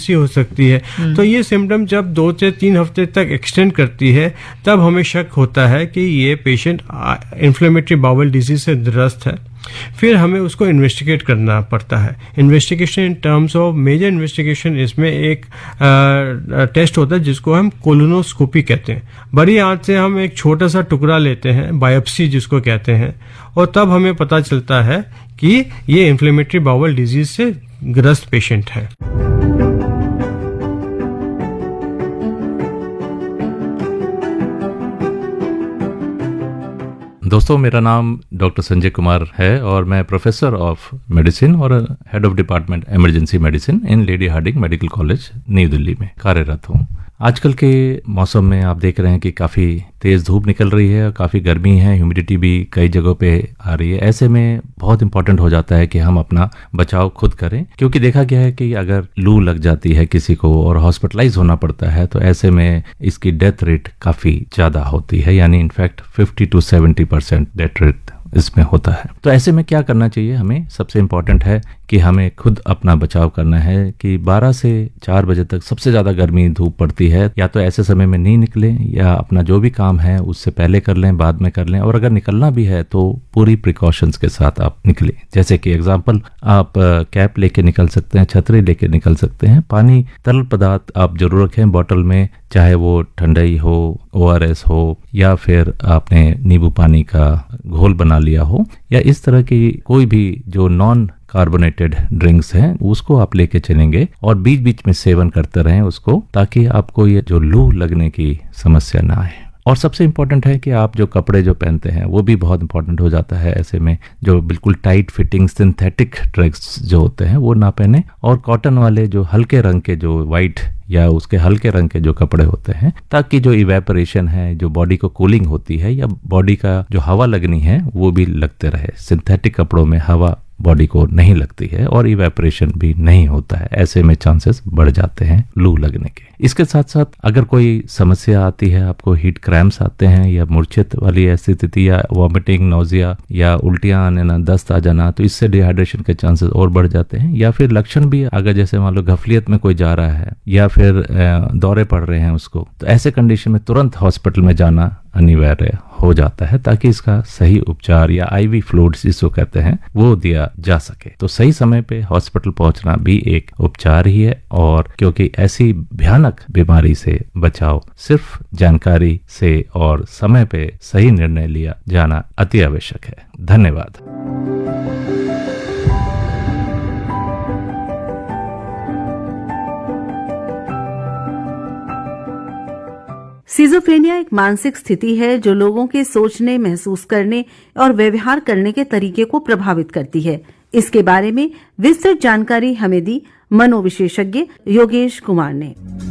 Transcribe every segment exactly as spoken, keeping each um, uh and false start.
खांसी हो सकती है। तो ये सिम्टम जब दो से तीन हफ्ते तक एक्सटेंड करती है तब हमें शक होता है कि ये पेशेंट इन्फ्लेमेटरी बाउल डिजीज से ग्रस्त है। फिर हमें उसको इन्वेस्टिगेट करना पड़ता है। Investigation in terms of major investigation, इसमें एक आ, टेस्ट होता है जिसको हम कोलोनोस्कोपी कहते हैं। बड़ी आंत से हम एक छोटा सा टुकड़ा लेते हैं, बायोप्सी जिसको कहते हैं, और तब हमें पता चलता है कि ये इन्फ्लेमेटरी बाउल डिजीज से ग्रस्त पेशेंट है। दोस्तों, मेरा नाम डॉक्टर संजय कुमार है और मैं प्रोफेसर ऑफ मेडिसिन और head of department emergency medicine in lady Hardinge medical college नई दिल्ली में कार्यरत हूँ। आजकल के मौसम में आप देख रहे हैं कि काफ़ी तेज़ धूप निकल रही है और काफ़ी गर्मी है, ह्यूमिडिटी भी कई जगहों पे आ रही है। ऐसे में बहुत इंपॉर्टेंट हो जाता है कि हम अपना बचाव खुद करें, क्योंकि देखा गया है कि अगर लू लग जाती है किसी को और हॉस्पिटलाइज होना पड़ता है तो ऐसे में इसकी डेथ रेट काफ़ी ज़्यादा होती है, यानी in fact fifty to seventy percent death rate इसमें होता है। तो ऐसे में क्या करना चाहिए हमें? सबसे इम्पोर्टेंट है कि हमें खुद अपना बचाव करना है कि बारह से चार बजे तक सबसे ज़्यादा गर्मी धूप पड़ती है, या तो ऐसे समय में नहीं निकलें या अपना जो भी काम है उससे पहले कर लें, बाद में कर लें, और अगर निकलना भी है तो पूरी प्रिकॉशंस के साथ आप निकलें। जैसे कि एग्जांपल, आप कैप लेके निकल सकते हैं, छतरी लेके निकल सकते हैं, पानी तरल पदार्थ आप जरूर रखें बॉटल में, चाहे वो ठंडाई हो, ओ आर एस हो, या फिर आपने नींबू पानी का घोल बना लिया हो, या इस तरह की कोई भी जो नॉन कार्बोनेटेड ड्रिंक्स हैं उसको आप लेके चलेंगे और बीच बीच में सेवन करते रहें उसको, ताकि आपको ये जो लू लगने की समस्या ना आए। और सबसे इम्पोर्टेंट है कि आप जो कपड़े जो पहनते हैं वो भी बहुत इंपॉर्टेंट हो जाता है। ऐसे में जो बिल्कुल टाइट फिटिंग सिंथेटिक ड्रेस जो होते हैं वो ना पहने, और कॉटन वाले जो हल्के रंग के जो वाइट या उसके हल्के रंग के जो कपड़े होते हैं, ताकि जो इवेपोरेशन है, जो बॉडी को कूलिंग होती है या बॉडी का जो हवा लगनी है वो भी लगते रहे। सिंथेटिक कपड़ों में हवा बॉडी को नहीं लगती है और इवेपोरेशन भी नहीं होता है, ऐसे में चांसेस बढ़ जाते हैं लू लगने के। इसके साथ साथ अगर कोई समस्या आती है, आपको हीट क्रैम्प्स आते हैं या मूर्छित वाली ऐसी स्थिति या वॉमिटिंग, नोजिया या उल्टियां आने ना, दस्त आ जाना, तो इससे डिहाइड्रेशन के चांसेस और बढ़ जाते हैं। या फिर लक्षण भी अगर जैसे मान लो गफलियत में कोई जा रहा है या फिर दौरे पड़ रहे हैं उसको, तो ऐसे कंडीशन में तुरंत हॉस्पिटल में जाना अनिवार्य हो जाता है, ताकि इसका सही उपचार या आईवी फ्लूइड्स जिसको कहते हैं वो दिया जा सके। तो सही समय पे हॉस्पिटल पहुंचना भी एक उपचार ही है, और क्योंकि ऐसी भयानक बीमारी से बचाव सिर्फ जानकारी से और समय पे सही निर्णय लिया जाना अति आवश्यक है। धन्यवाद। सिजोफ्रेनिया एक मानसिक स्थिति है जो लोगों के सोचने, महसूस करने और व्यवहार करने के तरीके को प्रभावित करती है। इसके बारे में विस्तृत जानकारी हमें दी मनोविशेषज्ञ योगेश कुमार ने।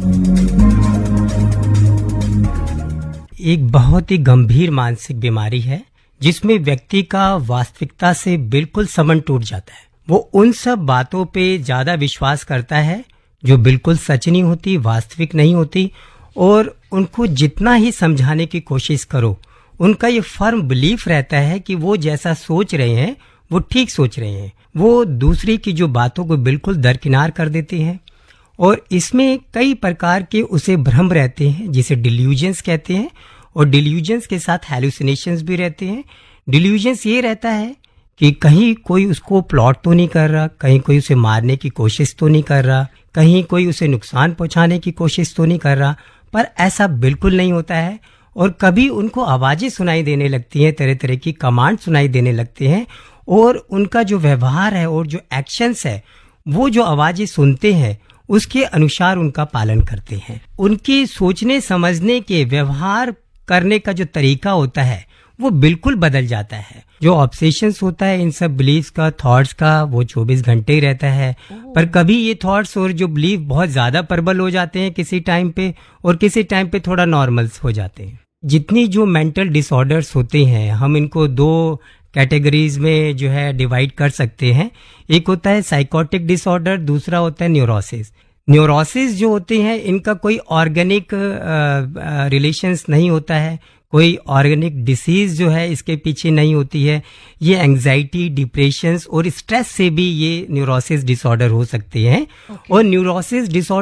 एक बहुत ही गंभीर मानसिक बीमारी है जिसमें व्यक्ति का वास्तविकता से बिल्कुल संबंध टूट जाता है। वो उन सब बातों पे ज्यादा विश्वास करता है जो बिल्कुल सच नहीं होती, वास्तविक नहीं होती, और उनको जितना ही समझाने की कोशिश करो, उनका ये फर्म बिलीफ रहता है कि वो जैसा सोच रहे हैं वो ठीक सोच रहे हैं। वो दूसरी की जो बातों को बिल्कुल दरकिनार कर देते हैं, और इसमें कई प्रकार के उसे भ्रम रहते हैं जिसे डिल्यूजन्स कहते हैं, और डिल्यूजन्स के साथ हैलुसिनेशंस भी रहते हैं। डिल्यूजन्स ये रहता है कि कहीं कोई उसको प्लॉट तो नहीं कर रहा, कहीं कोई उसे मारने की कोशिश तो नहीं कर रहा, कहीं कोई उसे नुकसान पहुंचाने की कोशिश तो नहीं कर रहा, पर ऐसा बिल्कुल नहीं होता है। और कभी उनको आवाजें सुनाई देने लगती हैं, तरह तरह की कमांड सुनाई देने लगते हैं, और उनका जो व्यवहार है और जो एक्शंस है वो जो आवाजें सुनते हैं उसके अनुसार उनका पालन करते हैं। उनकी सोचने समझने के, व्यवहार करने का जो तरीका होता है वो बिल्कुल बदल जाता है। जो ऑब्सेशंस होता है इन सब बिलीव्स का, थॉट्स का, वो चौबीस घंटे ही रहता है, पर कभी ये थॉट्स और जो बिलीव बहुत ज्यादा प्रबल हो जाते हैं किसी टाइम पे, और किसी टाइम पे थोड़ा नॉर्मल्स हो जाते हैं। जितनी जो मेंटल डिसऑर्डर्स होते हैं, हम इनको दो कैटेगरीज में जो है डिवाइड कर सकते हैं। एक होता है साइकोटिक डिसऑर्डर, दूसरा होता है न्यूरोसिस। न्यूरोसिस जो होते हैं इनका कोई ऑर्गेनिक रिलेशंस नहीं होता है, कोई ऑर्गेनिक डिसीज जो है इसके पीछे नहीं होती है। ये एंजाइटी, डिप्रेशंस और स्ट्रेस से भी ये न्यूरोसिस डिसऑर्डर हो सकते हैं। okay. और न्यूरोसिस डिसऑर्डर